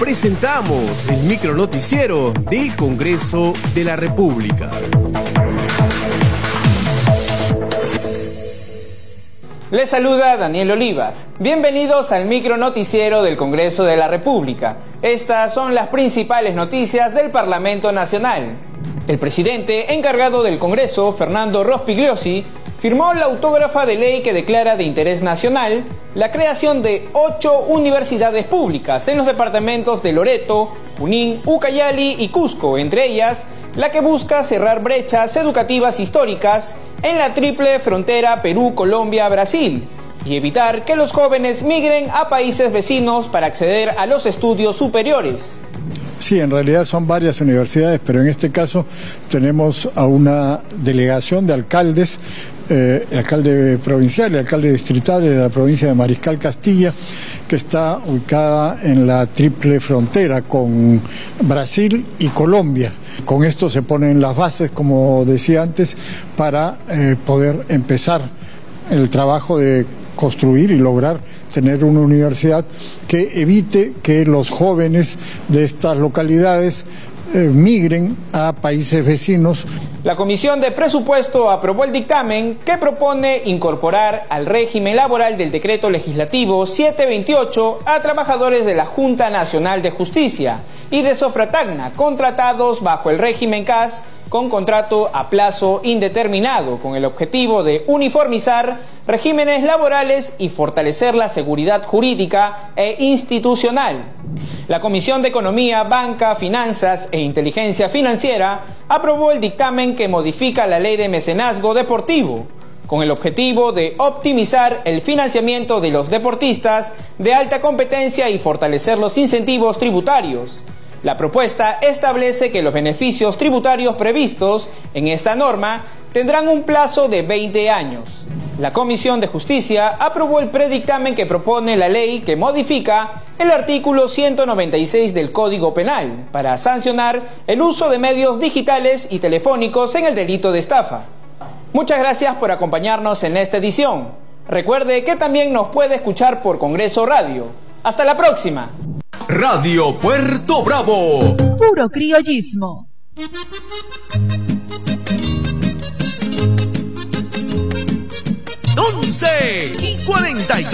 presentamos el micronoticiero del Congreso de la República. Les saluda Daniel Olivas. Bienvenidos al micronoticiero del Congreso de la República. Estas son las principales noticias del Parlamento Nacional. El presidente encargado del Congreso, Fernando Rospigliosi, firmó la autógrafa de ley que declara de interés nacional la creación de 8 universidades públicas en los departamentos de Loreto, Junín, Ucayali y Cusco, entre ellas la que busca cerrar brechas educativas históricas en la triple frontera Perú-Colombia-Brasil y evitar que los jóvenes migren a países vecinos para acceder a los estudios superiores. Sí, en realidad son varias universidades, pero en este caso tenemos a una delegación de alcaldes, alcalde provincial y alcalde distrital de la provincia de Mariscal Castilla, que está ubicada en la triple frontera con Brasil y Colombia. Con esto se ponen las bases, como decía antes, para poder empezar el trabajo de construir y lograr tener una universidad que evite que los jóvenes de estas localidades migren a países vecinos. La Comisión de Presupuesto aprobó el dictamen que propone incorporar al régimen laboral del Decreto Legislativo 728 a trabajadores de la Junta Nacional de Justicia y de Sofratagna contratados bajo el régimen CAS con contrato a plazo indeterminado, con el objetivo de uniformizar regímenes laborales y fortalecer la seguridad jurídica e institucional. La Comisión de Economía, Banca, Finanzas e Inteligencia Financiera aprobó el dictamen que modifica la Ley de Mecenazgo Deportivo, con el objetivo de optimizar el financiamiento de los deportistas de alta competencia y fortalecer los incentivos tributarios. La propuesta establece que los beneficios tributarios previstos en esta norma tendrán un plazo de 20 años. La Comisión de Justicia aprobó el predictamen que propone la ley que modifica el artículo 196 del Código Penal para sancionar el uso de medios digitales y telefónicos en el delito de estafa. Muchas gracias por acompañarnos en esta edición. Recuerde que también nos puede escuchar por Congreso Radio. ¡Hasta la próxima! Radio Puerto Bravo. Puro criollismo. 11:42.